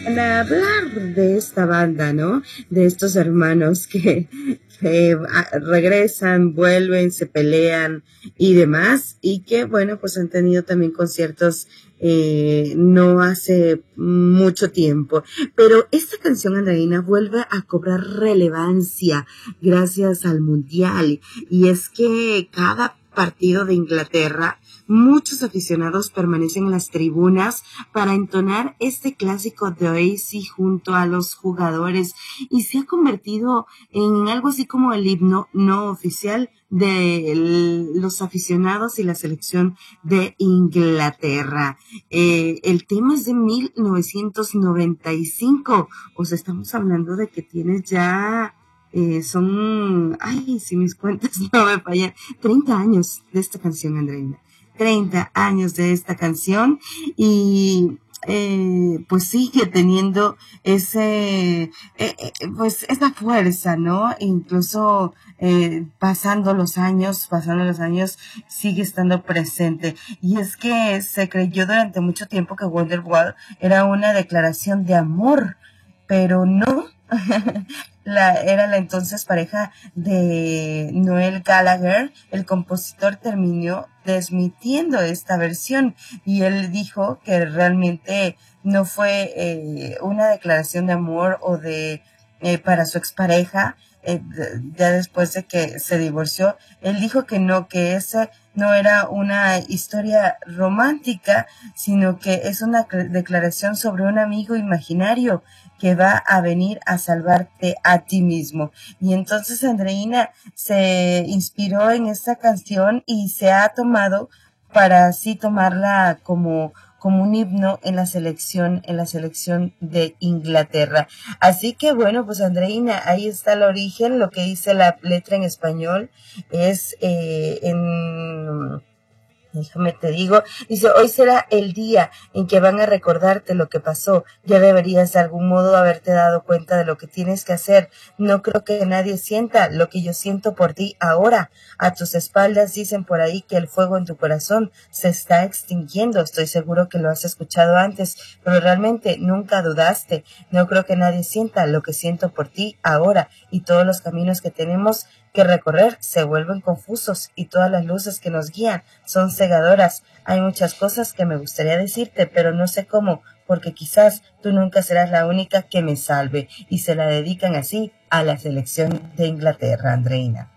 Para hablar de esta banda, ¿no? De estos hermanos que regresan, vuelven, se pelean y demás, y que, bueno, pues han tenido también conciertos no hace mucho tiempo. Pero esta canción, Andreina, vuelve a cobrar relevancia gracias al Mundial, y es que cada partido de Inglaterra, muchos aficionados permanecen en las tribunas para entonar este clásico de Oasis junto a los jugadores, y se ha convertido en algo así como el himno no oficial de los aficionados y la selección de Inglaterra. El tema es de 1995, o sea, estamos hablando de que tienes ya si mis cuentas no me fallan, 30 años de esta canción, Andreina. 30 años de esta canción, y pues sigue teniendo pues esa fuerza, ¿no? Incluso pasando los años, sigue estando presente. Y es que se creyó durante mucho tiempo que Wonderwall era una declaración de amor, pero no. Era la entonces pareja de Noel Gallagher. El compositor terminó desmintiendo esta versión, y él dijo que realmente no fue una declaración de amor o de para su expareja. Ya después de que se divorció, él dijo que no, que esa no era una historia romántica, sino que es una declaración sobre un amigo imaginario que va a venir a salvarte a ti mismo. Y entonces Andreina se inspiró en esta canción y se ha tomado para así tomarla como un himno en la selección de Inglaterra. Así que bueno, pues Andreina, ahí está el origen. Lo que dice la letra en español es déjame te digo, dice: hoy será el día en que van a recordarte lo que pasó. Ya deberías de algún modo haberte dado cuenta de lo que tienes que hacer. No creo que nadie sienta lo que yo siento por ti ahora. A tus espaldas dicen por ahí que el fuego en tu corazón se está extinguiendo. Estoy seguro que lo has escuchado antes, pero realmente nunca dudaste. No creo que nadie sienta lo que siento por ti ahora, y todos los caminos que tenemos que recorrer se vuelven confusos, y todas las luces que nos guían son cegadoras. Hay muchas cosas que me gustaría decirte, pero no sé cómo, porque quizás tú nunca serás la única que me salve. Y se la dedican así a la selección de Inglaterra, Andreina.